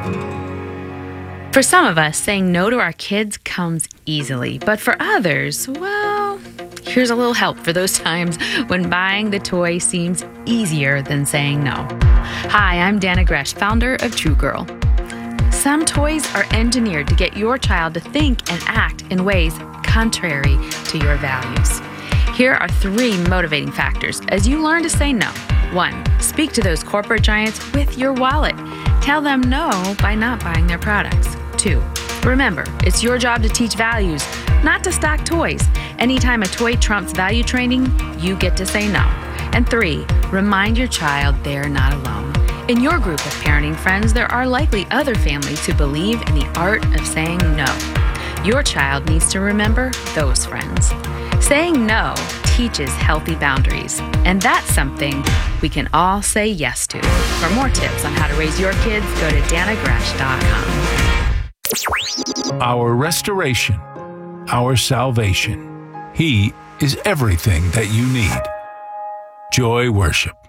For some of us, saying no to our kids comes easily, but for others, well, here's a little help for those times when buying the toy seems easier than saying no. Hi, I'm Dana Gresh, founder of True Girl. Some toys are engineered to get your child to think and act in ways contrary to your values. Here are 3 motivating factors as you learn to say no. 1. Speak to those corporate giants with your wallet. Tell them no by not buying their products. 2. Remember, it's your job to teach values, not to stock toys. Anytime a toy trumps value training, you get to say no. And 3. Remind your child they're not alone. In your group of parenting friends, there are likely other families who believe in the art of saying no. Your child needs to remember those friends. Saying no teaches healthy boundaries, and that's something we can all say yes to. For more tips on how to raise your kids, go to danagresh.com. Our restoration, our salvation. He is everything that you need. Joy Worship.